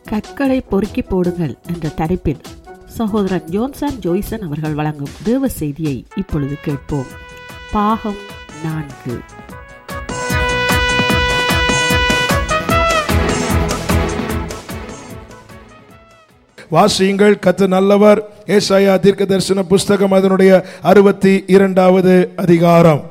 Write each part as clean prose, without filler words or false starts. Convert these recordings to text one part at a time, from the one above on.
கற்களை பொறுக்கி போடுங்கள் என்ற தலைப்பில் சகோதரன் ஜோன்சன் ஜோய்சன் அவர்கள் வழங்கும் தேவ செய்தியை இப்பொழுது கேட்போம். பாகம் 4. வாசியுங்கள், கர்த்தர் நல்லவர். ஏசாயா தீர்க்கதரிசன புஸ்தகம் அதனுடைய 62வது அதிகாரம்.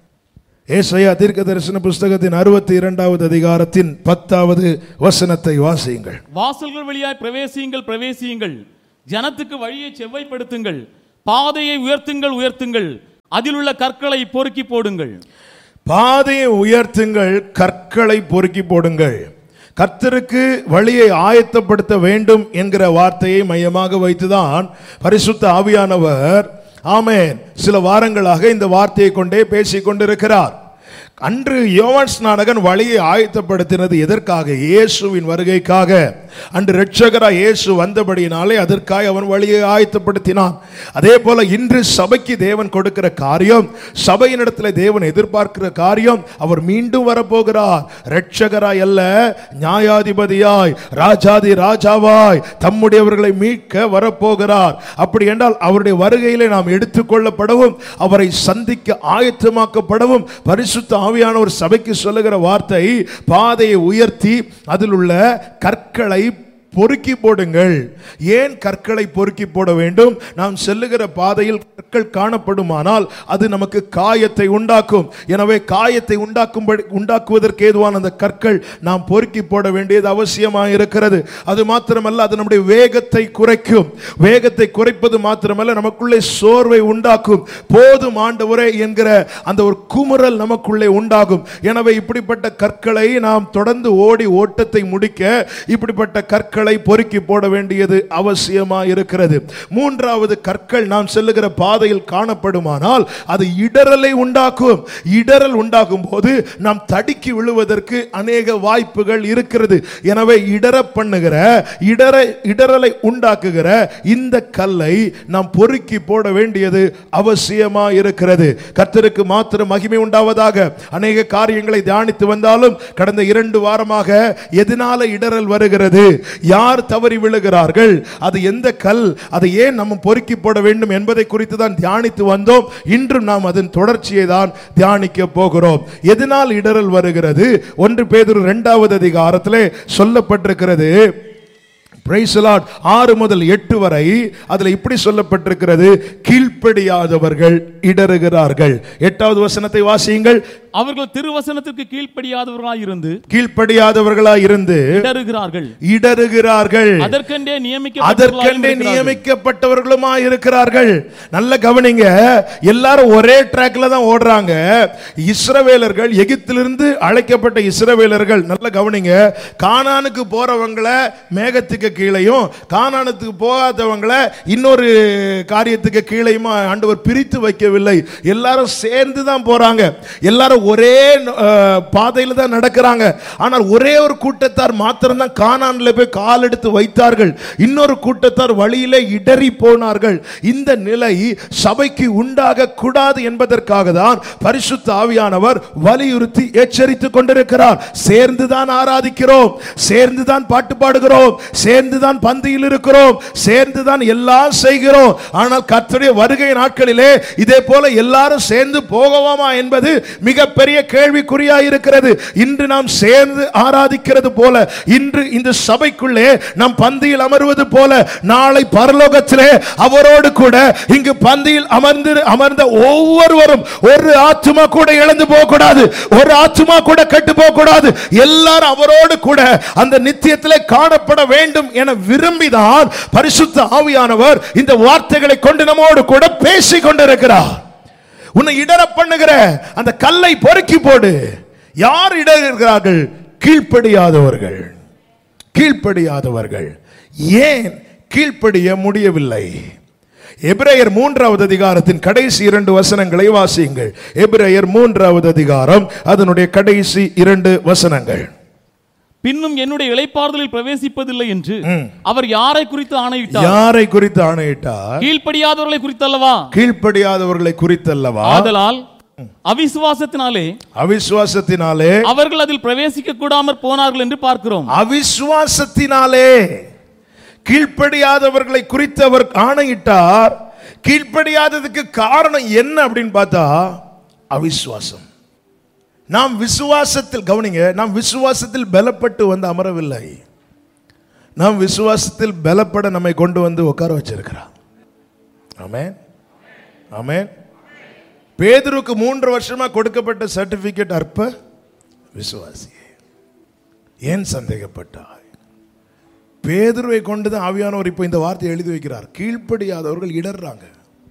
ஏசாயா தீர்க்கதரிசன புஸ்தகத்தின் 62வது அதிகாரத்தின் 10வது வசனத்தை வாசியுங்கள். வாசல்கள் வழியாய் பிரவேசியுங்கள், பிரவேசியுங்கள், ஜனத்துக்கு வழியை செவ்வாய்ப்படுத்துங்கள், பாதையை உயர்த்துங்கள், உயர்த்துங்கள், அதில் உள்ள கற்களை பொறுக்கி போடுங்கள். பாதையை உயர்த்துங்கள், கற்களை பொறுக்கி போடுங்கள். கர்த்தருக்கு வழியை ஆயத்தப்படுத்த வேண்டும் என்கிற வார்த்தையை மையமாக வைத்துதான் பரிசுத்த ஆவியானவர் ஆமென் சில வாரங்களாக இந்த வார்த்தையை கொண்டே பேசிக் கொண்டிருக்கிறார். அன்று யோவான் ஸ்நானகன் வழியை ஆயத்தப்படுத்தினது எதற்காக? இயேசுவின் வருகைக்காக. அன்று இரட்சகராய் இயேசு வந்தபடியினாலே அதற்காக அவன் வழியை ஆயத்தப்படுத்தினான். அதே போல இன்று சபைக்கு தேவன் கொடுக்கிற காரியம், சபையினிடத்தில் தேவன் எதிர்பார்க்கிற காரியம், அவர் மீண்டும் வரப்போகிறார். இரட்சகராய் அல்ல, நியாயாதிபதியாய், ராஜாதி ராஜாவாய் தம்முடையவர்களை மீட்க வரப்போகிறார். அப்படி என்றால் அவருடைய வருகையிலே நாம் எடுத்துக்கொள்ளப்படவும் அவரை சந்திக்க ஆயத்தமாக்கப்படவும் பரிசுத்த ஆவியானவர் சபைக்கு சொல்லுகிற வார்த்தை, பாதையை உயர்த்தி அதில் உள்ள கற்களை பொறுக்கி போடுங்கள். ஏன் கற்களை பொறுக்கி போட வேண்டும்? நாம் செல்லுகிற பாதையில் கற்கள் காணப்படுமானால் அது நமக்கு காயத்தை உண்டாக்கும். எனவே காயத்தை உண்டாக்குவதற்கு ஏதுவான அந்த கற்கள் நாம் பொறுக்கி போட வேண்டியது அவசியமாக இருக்கிறது. அது மாத்திரமல்ல, அது நம்முடைய வேகத்தை குறைக்கும். வேகத்தை குறைப்பது மாத்திரமல்ல, நமக்குள்ளே சோர்வை உண்டாக்கும். போதும் ஆண்டவரே என்கிற அந்த ஒரு குமுறல் நமக்குள்ளே உண்டாகும். எனவே இப்படிப்பட்ட கற்களை நாம் தொடர்ந்து ஓடி ஓட்டத்தை முடிக்க இப்படிப்பட்ட கற்கள் பொறுக்கி போட வேண்டியது அவசியமாக இருக்கிறது. மூன்றாவது, கற்கள் நாம் செல்லுகிற பாதையில் காணப்படுமானால் அது இடரலை உண்டாக்கும். இடரல் உண்டாகும் போது நாம் தடுக்கி விழுவதற்கு அநேக வாய்ப்புகள் இருக்கிறது. எனவே இடரலை உண்டாக்குகிற இந்த கல்லை நாம் பொறுக்கி போட வேண்டியது அவசியமாக இருக்கிறது. கர்த்தருக்கு மாத்திரம் மகிமை உண்டாவதாக. அநேக காரியங்களை தியானித்து வந்தாலும் கடந்த 2 வாரமாக எதனால இடரல் வருகிறது, யார் தவறி விழுகிறார்கள், அது எந்த கல், அதை ஏன் நம்ம பொறுக்கி போட வேண்டும் என்பதை குறித்து தான் தியானித்து வந்தோம். இன்றும் நாம் அதன் தொடர்ச்சியை தான் தியானிக்க போகிறோம். எதனால் இடரல் வருகிறது? 1 பேதுரு 2வது அதிகாரத்திலே சொல்லப்பட்டிருக்கிறது. Praise the Lord. 6 முதல் 8 வரை அதில் இப்படி சொல்லப்பட்டிருக்கிறது, கீழ்ப்படியாதவர்கள் இடறுகிறார்கள். 8வது வசனத்தை வாசியுங்கள். அவர்கள் திருவசனத்திற்கு கீழ்ப்படியாதவர்களாய் இருந்து இடறுகிறார்கள். அதற்கென்றே நியமிக்கப்பட்டவர்களுமாய் இருக்கிறார்கள். நல்ல கவனிங்க, எல்லாரும் ஒரே ட்ராக்ல தான் ஓடுறாங்க. இஸ்ரவேலர்கள், எகிப்திலிருந்து அழைக்கப்பட்ட இஸ்ரவேலர்கள், நல்ல கவனிங்க, கானானுக்கு போறவங்களை மேகத்துக்கு கீழையும் கானானுக்கு போகாதவங்களை இன்னொரு காரியத்துக்கு கீழையுமா ஆண்டவர் பிரித்து வைக்கவில்லை. எல்லாரும் சேர்ந்து தான் போறாங்க. எல்லாரும் ஒரே பாதையில் தான் நடக்கிறாங்க. ஆனால் ஒரே ஒரு கூட்டத்தார் மாத்திரம் தான் கானானில் போய் கால் எடுத்து வைத்தார்கள். இன்னொரு கூட்டத்தார் வழியிலே இடறி போனார்கள். இந்த நிலை சபைக்கு உண்டாக கூடாது என்பதற்காக தான் பரிசுத்த ஆவியானவர் வலியுறுத்தி எச்சரித்துக் கொண்டிருக்கிறார். சேர்ந்துதான் ஆராதிக்கிறோம், சேர்ந்துதான் பாட்டு பாடுகிறோம், சேர்ந்துதான் பந்தியில் இருக்கிறோம், சேர்ந்துதான் எல்லாம் செய்கிறோம். ஆனால் கர்த்தருடைய வருகை நாட்களிலே இதே போல எல்லாரும் சேர்ந்து போகவாமா என்பது மிக பெரிய கேள்விக்குறியாக இருக்கிறது. இன்று நாம் சேர்ந்து ஆராதிக்கிறது போல, இன்று இந்த சபைக்குள்ளே நாம் பந்தியில் அமர்வது போல, நாளை பரலோகத்திலே அவரோடு கூட இங்கு பந்தியில் அமர்ந்த ஒவ்வொருவரும் ஒரு ஆத்துமா கூட இழந்து போக கூடாது, ஒரு ஆத்துமா கூட கெட்டு போக கூடாது. எல்லாரும் அவரோடு கூட அந்த நித்தியத்திலே காணப்பட வேண்டும் என விரும்பிதான் பரிசுத்த ஆவியானவர் இந்த வார்த்தைகளை கொண்டு நம்மோடு கூட பேசிக் கொண்டிருக்கிறார். உன்னை இடர பண்ணுகிற அந்த கல்லை பொறுக்கி போடு. யார் இடறுகிறார்கள்? கீழ்ப்படியாதவர்கள். கீழ்ப்படியாதவர்கள். ஏன் கீழ்ப்படிய முடியவில்லை? எபிரேயர் 3வது அதிகாரத்தின் கடைசி 2 வசனங்களை வாசியுங்கள். எபிரேயர் 3வது அதிகாரம் அதனுடைய கடைசி 2 வசனங்கள். பின்னும் என்னுடைய இளைப்பாறுதலில் பிரவேசிப்பதில்லை என்று அவர் யாரை குறித்து ஆணையிட்டார்? யாரை குறித்து ஆணையிட்டார்? கீழ்ப்படியாதவர்களை குறித்தல்லவா? கீழ்ப்படியாதவர்களை குறித்தல்லவா? அவிசுவாசத்தினாலே அவர்கள் அதில் பிரவேசிக்க கூடாமற் போனார்கள் என்று பார்க்கிறோம். அவிசுவாசத்தினாலே கீழ்ப்படியாதவர்களை குறித்து அவர் ஆணையிட்டார். கீழ்ப்படியாததுக்கு காரணம் என்ன அப்படின்னு பார்த்தா அவிசுவாசம். நாம் விசுவாசத்தில், கவனிங்க, நாம் விசுவாசத்தில் பலப்பட்டு வந்து அமரவில்லை. நாம் விசுவாசத்தில் பலப்பட நம்மை கொண்டு வந்து உட்கார வச்சிருக்கிறார். ஆமென், ஆமென். பேதுருக்கு 3 வருஷமா கொடுக்கப்பட்ட சர்டிபிகேட் அற்ப விசுவாசி. ஏன் சந்தேகப்பட்டாய்? பேதுருவை கொண்டுதான் ஆவியானவர் இப்போ இந்த வார்த்தையை எழுதி வைக்கிறார். கீழ்ப்படியாதவர்கள் இடர்றாங்க.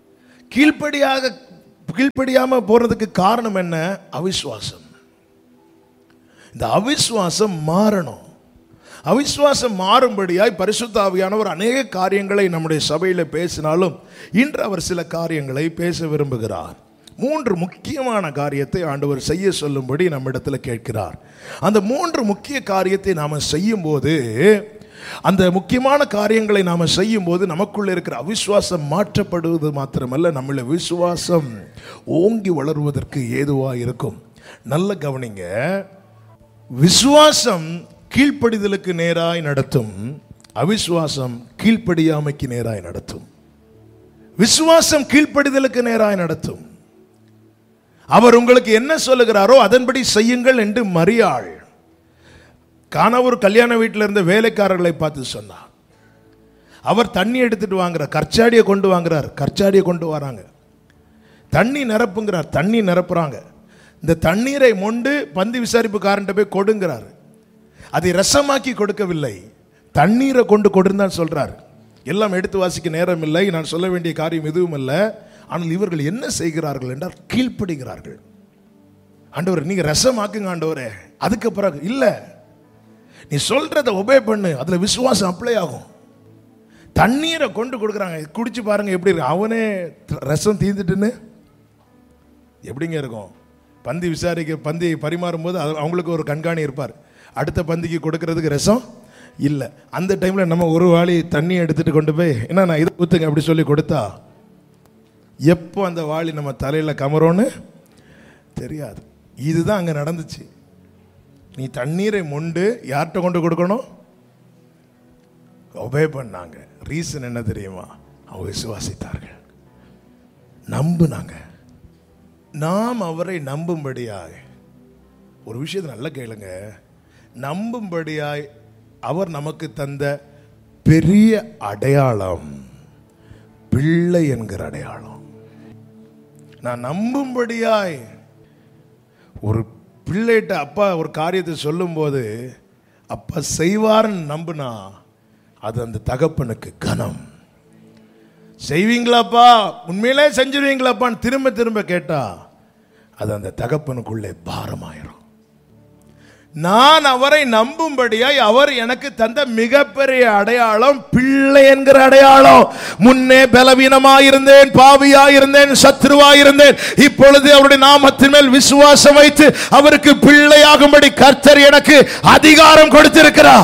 கீழ்ப்படியாம போறதுக்கு காரணம் என்ன? அவிசுவாசம். இந்த அவிசுவாசம் மாறணும். அவிசுவாசம் மாறும்படியாய் பரிசுத்த ஆவியானவர் அநேக காரியங்களை நம்முடைய சபையில் பேசினாலும் இன்று அவர் சில காரியங்களை பேச விரும்புகிறார். 3 முக்கியமான காரியத்தை ஆண்டவர் செய்ய சொல்லும்படி நம்மிடத்துல கேட்கிறார். அந்த 3 முக்கிய காரியத்தை நாம செய்யும் போது, அந்த முக்கியமான காரியங்களை நாம செய்யும் போது நமக்குள்ள இருக்கிற அவிசுவாசம் மாற்றப்படுவது மாத்திரமல்ல, நம்மள விசுவாசம் ஓங்கி வளருவதற்கு ஏதுவா இருக்கும். நல்ல கவனிங்க, விசுவாசம் கீழ்ப்படிதலுக்கு நேராய் நடத்தும், அவிசுவாசம் கீழ்ப்படியாமைக்கு நேராய் நடத்தும். விசுவாசம் கீழ்ப்படிதலுக்கு நேராய் நடத்தும். அவர் உங்களுக்கு என்ன சொல்லுகிறாரோ அதன்படி செய்யுங்கள் என்று மரியாள் கானாவூர் கல்யாண வீட்டில் இருந்த வேலைக்காரர்களை பார்த்து சொன்னார். அவர் தண்ணி எடுத்துட்டு வாங்குறார், கற்சாடியை கொண்டு வாங்குறார், கற்சாடியை கொண்டு வராங்க. தண்ணி நிரப்புங்கிறார், தண்ணி நிரப்புறாங்க. இந்த தண்ணீரை மொண்டு பந்தி விசாரிப்புக்காரன்ட்ட போய் கொடுங்கிறார். அதை ரசமாக்கி கொடுக்கவில்லை, தண்ணீரை கொண்டு கொடுன்னு சொல்றார். எல்லாம் எடுத்து வாசிக்க நேரம் இல்லை, நான் சொல்ல வேண்டிய காரியம் எதுவும் இல்லை. ஆனால் இவர்கள் என்ன செய்கிறார்கள் என்றால் கீழ்ப்படுகிறார்கள். ஆண்டவர் நீங்க ரசமாக்குங்க ஆண்டவரே. அதுக்கு பிறகு இல்ல, நீ சொல்றத ஒபே பண்ணு, அதுல விசுவாசம் அப்ளை ஆகும். தண்ணீரை கொண்டு கொடுக்குறாங்க, குடிச்சு பாருங்க எப்படி இருக்கு. அவனே ரசம் தீர்ந்துட்டுன்னு எப்படிங்க இருக்கும்? பந்தி பந்தி பரிமாறும் போது அவங்களுக்கு ஒரு கண்காணி இருப்பார். அடுத்த பந்திக்கு கொடுக்கறதுக்கு ரசம் இல்லை. அந்த டைம்ல நம்ம ஒரு வாளி தண்ணி எடுத்துட்டு கொண்டு போய் என்ன நான் இதை ஊத்துங்க அப்படி சொல்லி கொடுத்தா எப்போ அந்த வாளி நம்ம தலையில கமரோன்னு தெரியாது. இதுதான் அங்க நடந்துச்சு. நீ தண்ணீரை மொண்டு யார்கிட்ட கொண்டு கொடுக்கணும்? ஒபே பண்ணாங்க. ரீசன் என்ன தெரியுமா? அவங்க விசுவாசித்தார்கள், நம்புனாங்க. நாம் அவரை நம்பும்படியாய், ஒரு விஷயத்தை நல்லா கேளுங்க, நம்பும்படியாய் அவர் நமக்கு தந்த பெரிய அடையாளம் பிள்ளை என்கிற அடையாளம். நான் நம்பும்படியாய், ஒரு பிள்ளைகிட்ட அப்பா ஒரு காரியத்தை சொல்லும் போது அப்பா செய்வார்னு நம்புனா அது அந்த தகப்பனுக்கு கனம். செய்வீங்களாப்பா, உண்மையிலே செஞ்சிருவீங்களாப்பான்னு திரும்ப திரும்ப கேட்டா அது அந்த தகப்பனுக்குள்ளே பாரமாயிரும். நான் அவரை நம்பும்படியாய் அவர் எனக்கு தந்த மிகப்பெரிய அடையாளம் பிள்ளை என்கிற அடையாளம். முன்னே பலவீனமாயிருந்தேன், பாவியாயிருந்தேன், சத்ருவாயிருந்தேன். இப்பொழுது அவருடைய நாமத்தின் மேல் விசுவாசம் வைத்து அவருக்கு பிள்ளையாகும்படி கர்த்தர் எனக்கு அதிகாரம் கொடுத்திருக்கிறார்.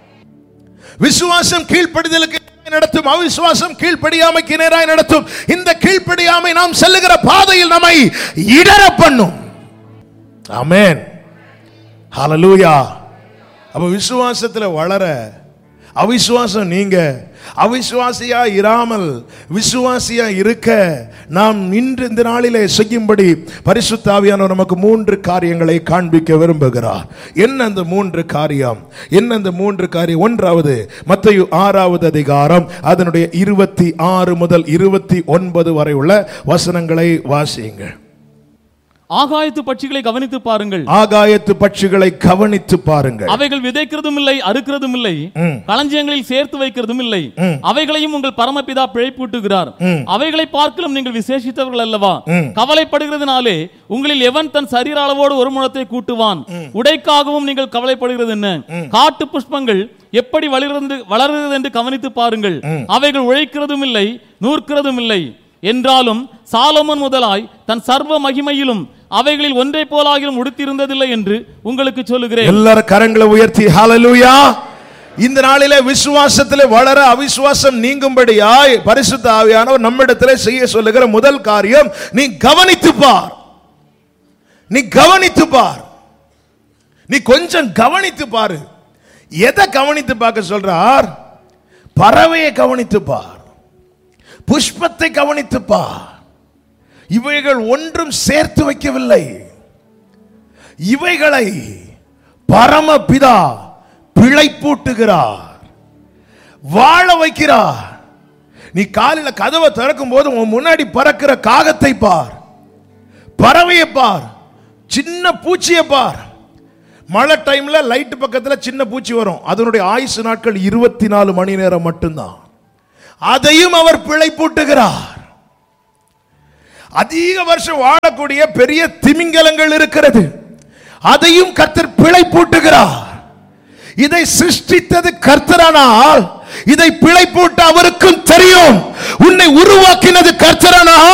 விசுவாசம் கீழ்ப்படிதலுக்கு நடத்தும், அவிசுவாசம் கீழ்ப்படியாமைக்கு நேராய் நடத்தும். இந்த கீழ்ப்படியாமை நாம் செல்லுகிற பாதையில் நம்மை இடற பண்ணும். ஆமென், ஹல்லேலூயா. அப்ப விசுவாசத்துல வளர, அவிசுவாசம் நீங்க அவிசுவாசியா இராமல் விசுவாசியா இருக்க நாம் இன்று இந்த நாளிலே செய்யும்படி பரிசுத்த ஆவியானவர் நமக்கு 3 காரியங்களை காண்பிக்க விரும்புகிறார். என்ன அந்த 3 காரியம்? என்ன அந்த 3 காரியம்? ஒன்றாவது, மத்தேயு 6வது அதிகாரம் அதனுடைய 26 முதல் 29 வரை உள்ள வசனங்களை வாசியுங்கள். ஆகாயத்து பட்சிகளை கவனித்து பாருங்கள். ஆகாயத்து பட்சிகளை கவனித்து பாருங்கள். அவைகள் விதைக்கிறதும் இல்லை, அறுக்கிறதும் இல்லை, களஞ்சியங்களில் சேர்த்து வைக்கிறதும் இல்லை. அவைகளையும் உங்கள் பரமபிதா பிழைப்பூட்டுகிறார். அவைகளை பார்க்கலும் நீங்கள் விசேஷித்தவர்கள் அல்லவா? கவலைப்படுகிறதுனாலே உங்களில் எவன் தன் சரீர அளவோடு ஒரு முழத்தை கூட்டுவான்? உடைக்காகவும் நீங்கள் கவலைப்படுகிறது என்ன? காட்டு புஷ்பங்கள் எப்படி வளர்கிறது என்று கவனித்து பாருங்கள். அவைகள் உழைக்கிறதும் இல்லை, நூற்கிறதும் இல்லை. என்றாலும் சாலமோன் முதலாய் தன் சர்வ மகிமையிலும் அவைகளில் ஒன்றை போலாகிலும் உடுத்திருந்ததில்லை என்று உங்களுக்கு சொல்லுகிறேன். எல்லாரும் கரங்களை உயர்த்தி ஹல்லேலூயா. இந்த நாளிலே விசுவாசத்திலே வளர, அவிசுவாசம் நீங்கும்படியாய் பரிசுத்த ஆவியானவர் நம்மிடத்திலே செய்ய சொல்லுகிற முதல் காரியம், நீ கவனித்து பார். நீ கவனித்து பார். நீ கொஞ்சம் கவனித்து பாரு. எதை கவனித்து பார்க்க சொல்றார்? பறவையை கவனித்து பார், புஷ்பத்தை கவனித்து பார். இவைகள் ஒன்றும் சேர்த்து வைக்கவில்லை. இவைகளை பரமபிதா பிழைப்பூட்டுகிறார், வாழ வைக்கிறார். நீ காலையில் கதவை திறக்கும் போது உன் முன்னாடி பறக்கிற காகத்தை பார், பறவையை பார், சின்ன பூச்சியை பார். மழை டைம்ல லைட் பக்கத்தில் சின்ன பூச்சி வரும். அதனுடைய ஆயுசு நாட்கள் 24 மணி நேரம் மட்டும்தான். அதையும் அவர் பிழைப்பூட்டுகிறார். அதிக வருஷம் வாழக்கூடிய பெரிய திமிங்கலங்கள் இருக்கிறது, அதையும் கர்த்தர் பிழைப்பூட்டுகிறார். இதை சிருஷ்டித்தது கர்த்தரானால் இதை பிழைப்பூட்ட அவருக்கும் தெரியும். உன்னை உருவாக்கினது கர்த்தரானால்